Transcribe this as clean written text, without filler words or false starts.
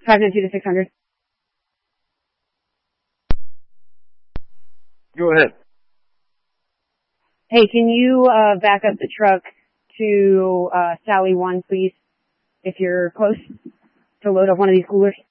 592 to 600. Go ahead. Hey, can you back up the truck to Sally 1, please, if you're close, to load up one of these coolers?